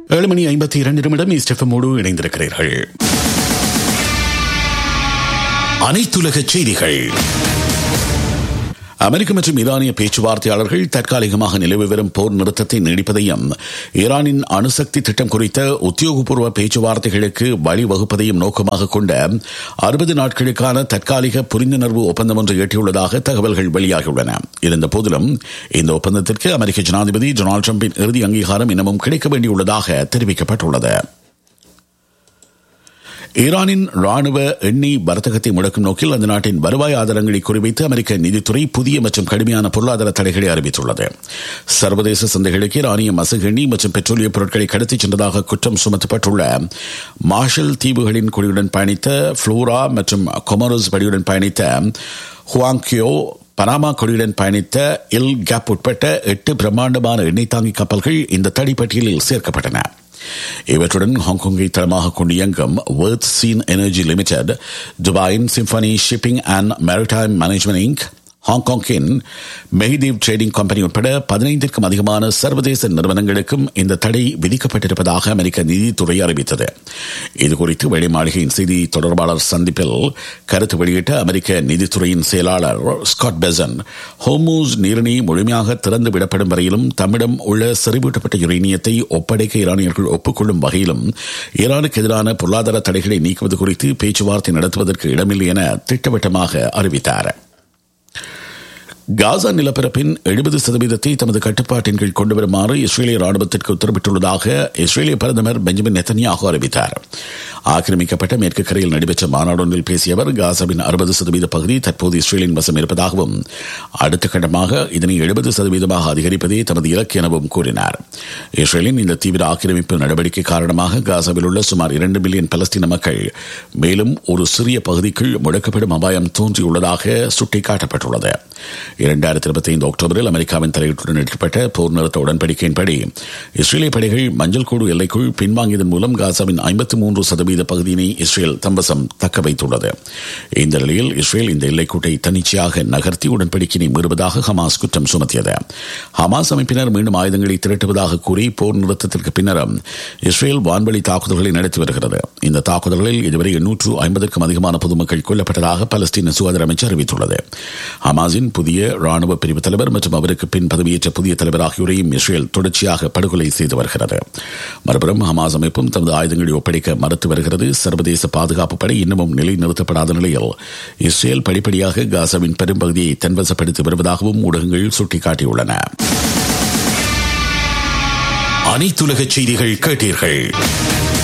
7:52 இஸ்டெஃபமோடு இணைந்திருக்கிறீர்கள். அனைத்துலக செய்திகள். அமெரிக்க மற்றும் ஈரானிய பேச்சுவார்த்தையாளர்கள் தற்காலிகமாக நிலவி வரும் போர் நிறுத்தத்தை நீடிப்பதையும் ஈரானின் அணுசக்தி திட்டம் குறித்த உத்தியோகபூர்வ பேச்சுவார்த்தைகளுக்கு வழிவகுப்பதையும் நோக்கமாக கொண்ட 60 நாட்களுக்கான தற்காலிக புரிந்துணர்வு ஒப்பந்தம் ஒன்று எட்டியுள்ளதாக தகவல்கள் வெளியாகியுள்ளன. இருந்த போதிலும் இந்த ஒப்பந்தத்திற்கு அமெரிக்க ஜனாதிபதி டொனால்டு டிரம்பின் இறுதி அங்கீகாரம் இன்னமும் கிடைக்க வேண்டியுள்ளதாக தெரிவிக்கப்பட்டுள்ளது. ஈரானின் ராணுவ எண்ணெய் வர்த்தகத்தை முடக்கும் நோக்கில் அந்த நாட்டின் வருவாய் ஆதாரங்களை குறிவைத்து அமெரிக்க நிதித்துறை புதிய மற்றும் கடுமையான பொருளாதார தடைகளை அறிவித்துள்ளது. சர்வதேச சந்தைகளுக்கு ஈரானிய மசகு எண்ணெய் மற்றும் பெட்ரோலிய பொருட்களை கடத்திச் சென்றதாக குற்றம் சுமத்தப்பட்டுள்ள மார்ஷல் தீவுகளின் கொடியுடன் பயணித்த புளோரா மற்றும் கொமரோஸ் படியுடன் பயணித்த ஹுவாங்கியோ, பனாமா கொடியுடன் பயணித்த எல் கேப் உட்பட்ட 8 பிரம்மாண்டமான எண்ணெய் தாங்கி கப்பல்கள் இந்த தடைப்பட்டியலில் சேர்க்கப்பட்டன. இவற்றுடன் ஹாங்காங்கை தளமாக கொண்டு இயங்கும் வர்த் scene energy limited, துபாயின் symphony shipping and maritime management Inc, ஹாங்காங்கின் மெஹிதீவ் trading company உட்பட 15க்கும் அதிகமான சர்வதேச நிறுவனங்களுக்கும் இந்த தடை விதிக்கப்பட்டிருப்பதாக அமெரிக்க நிதித்துறை அறிவித்தது. இதுகுறித்து வெள்ளை மாளிகையின் செய்தி தொடர்பாளர் சந்திப்பில் கருத்து வெளியிட்ட அமெரிக்க நிதித்துறையின் செயலாளர் ஸ்காட் பெசன், ஹோர்முஸ் நீரிணை முழுமையாக திறந்து விடப்படும் வரையிலும் தம்மிடம் உள்ள செறிவூட்டப்பட்ட யுரேனியத்தை ஒப்படைக்க ஈரானியர்கள் ஒப்புக்கொள்ளும் வகையிலும் ஈரானுக்கு எதிரான பொருளாதார தடைகளை நீக்குவது குறித்து பேச்சுவார்த்தை நடத்துவதற்கு இடமில்லை என திட்டவட்டமாக அறிவித்தார். காசா நிலப்பரப்பின் 70% தமது கட்டுப்பாட்டின் கீழ் கொண்டு வருமாறு இஸ்ரேலிய ராணுவத்திற்கு உத்தரவிட்டுள்ளதாக இஸ்ரேலிய பிரதமர் பெஞ்சமின் நெத்தன்யாகு அறிவித்தார். ஆக்கிரமிக்கப்பட்ட மேற்கு கரையில் நடைபெற்ற மாநாடொன்றில் பேசிய அவர், காசாவின் 60% பகுதி தற்போது இஸ்ரேலின் வசம் இருப்பதாகவும் அடுத்த கட்டமாக இதனை 70% அதிகரிப்பதே தமது இலக்கு எனவும் கூறினார். இஸ்ரேலின் இந்த தீவிர ஆக்கிரமிப்பு நடவடிக்கை காரணமாக காசாவில் உள்ள சுமார் 2 மில்லியன் பலஸ்தீன மக்கள் மேலும் ஒரு சிறிய பகுதிக்குள் முடக்கப்படும் அபாயம் தோன்றியுள்ளதாக சுட்டிக்காட்டப்பட்டுள்ளது. 2025 அக்டோபரில் அமெரிக்காவின் தலையீட்டுடன் எட்டப்பட்ட போர் நிறுத்த உடன்படிக்கையின்படி இஸ்ரேலிய படைகள் மஞ்சள் கோடு எல்லைக்குள் பின்வாங்கியதன் மூலம் காசாவின் 53% பகுதியினை இஸ்ரேல் தம்பசம் தக்க வைத்துள்ளது. இந்த நிலையில் இஸ்ரேல் இந்த எல்லைக்கூட்டை தன்னிச்சையாக நகர்த்தி உடன்படிக்கையை மீறுவதாக ஹமாஸ் குற்றம் சுமத்தியது. ஹமாஸ் அமைப்பினர் மீண்டும் ஆயுதங்களை திரட்டுவதாக கூறி போர் நிறுத்தத்திற்கு பின்னரும் இஸ்ரேல் வான்வழி தாக்குதல்களை நடத்தி வருகிறது. இந்த தாக்குதல்களில் இதுவரை 850க்கும் அதிகமான பொதுமக்கள் கொல்லப்பட்டதாக பலஸ்தீன சுகாதார அமைச்சர் அறிவித்துள்ளது. ஹமாஸின் புதிய ராணுவ பிரிவு தலைவர் மற்றும் அவருக்கு பின் பதவியேற்ற புதிய தலைவர் ஆகியோரையும் இஸ்ரேல் தொடர்ச்சியாக படுகொலை செய்து வருகிறது. மறுபுறம் ஹமாஸ் அமைப்பும் தமது ஆயுதங்களை ஒப்படைக்க மறுத்து வருகிறது. சர்வதேச பாதுகாப்பு படை இன்னமும் நிலைநிறுத்தப்படாத நிலையில் இஸ்ரேல் படிப்படியாக காசாவின் பெரும்பகுதியை தன்வசப்படுத்தி வருவதாகவும் ஊடகங்கள் சுட்டிக்காட்டியுள்ளன. அனைத்துலக செய்திகள் கேட்டீர்கள்.